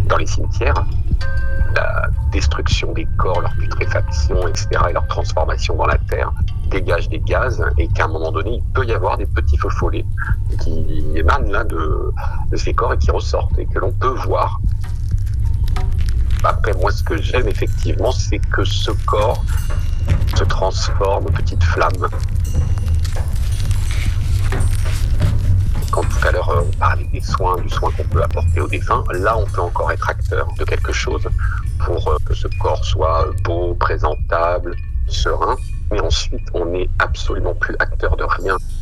dans les cimetières, la destruction des corps, leur putréfaction, etc., et leur transformation dans la terre, dégage des gaz, et qu'à un moment donné, il peut y avoir des petits feux follets qui émanent là de ces corps et qui ressortent, et que l'on peut voir. Après, moi, ce que j'aime effectivement, c'est que ce corps se transforme en petite flamme. Quand tout à l'heure on parlait du soin qu'on peut apporter aux défunts, là on peut encore être acteur de quelque chose pour que ce corps soit beau, présentable, serein. Mais ensuite, on n'est absolument plus acteur de rien.